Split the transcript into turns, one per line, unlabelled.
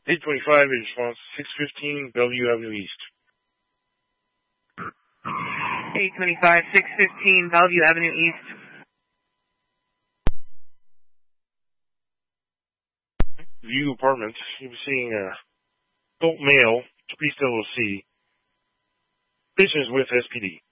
825 is response 615 Bellevue Avenue East.
825, 615 Bellevue Avenue East.
View Apartments. You'll be seeing adult male, Priest LLC. Business with SPD.